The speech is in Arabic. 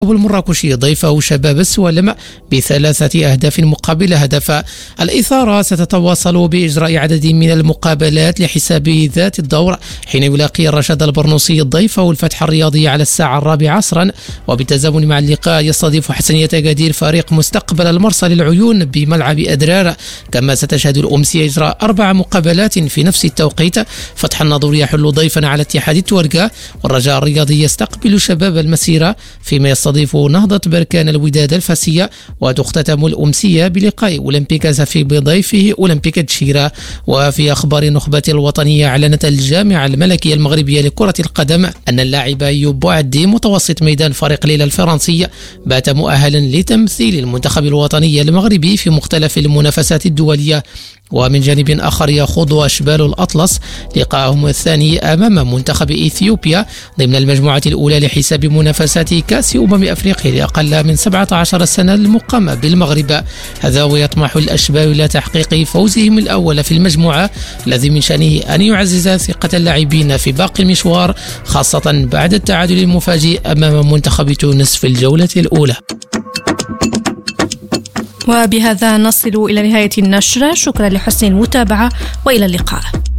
المراكشي ضيفه شباب السوالم ب3 أهداف مقابل هدف. الإثارة ستتواصل بإجراء عدد من المقابلات لحساب ذات الدور، حين يلاقي الرشاد البرنوسي ضيفه الفتح الرياضي على 4:04 عصرا، وبالتزامن مع اللقاء يستضيف حسنية أكادير فريق مستقبل المرسى للعيون بملعب أدرار. كما ستشهد الأمسية إجراء 4 مقابلات في نفس التوقيت. فتح الناظور يحل ضيفا على اتحاد التورقة، والرجاء الرياضي يستقبل شباب المسيرة، فيما يستضيف نهضة بركان الوداد الفاسية. وتختتم الأمسية بلقاء أولمبيك زفي بضيفه أولمبيك تشيرا. وفي أخبار النخبة الوطنية، أعلنت الجامعة الملكية المغربية لكرة القدم أن اللاعب أيوب بوعدي متوسط ميدان فريق ليلة الفرنسي بات مؤهلا لتمثيل المنتخب الوطني المغربي في مختلف المنافسات الدولية. ومن جانب آخر يخوض أشبال الأطلس لقاءهم الثاني أمام منتخب إثيوبيا ضمن المجموعة الأولى لحساب منافسات كأس أفريقيا لأقل من 17 سنة المقامة بالمغرب. هذا ويطمح الأشبال إلى تحقيق فوزهم الأول في المجموعة، الذي من شأنه أن يعزز ثقة اللاعبين في باقي المشوار، خاصة بعد التعادل المفاجئ أمام منتخب تونس في الجولة الأولى. وبهذا نصل إلى نهاية النشرة. شكرا لحسن المتابعة وإلى اللقاء.